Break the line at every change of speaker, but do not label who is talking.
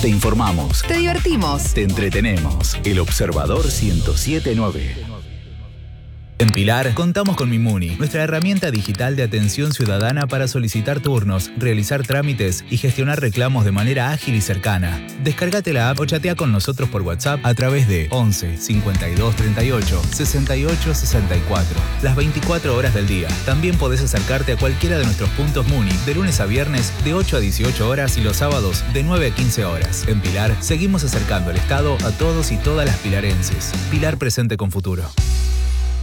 Te informamos.
Te divertimos.
Te entretenemos. El Observador 107.9.
En Pilar, contamos con Mimuni, nuestra herramienta digital de atención ciudadana para solicitar turnos, realizar trámites y gestionar reclamos de manera ágil y cercana. Descárgate la app o chatea con nosotros por WhatsApp a través de 11 52 38 68 64. Las 24 horas del día. También podés acercarte a cualquiera de nuestros puntos Muni de lunes a viernes de 8 a 18 horas y los sábados de 9 a 15 horas. En Pilar, seguimos acercando el Estado a todos y todas las pilarenses. Pilar presente con futuro.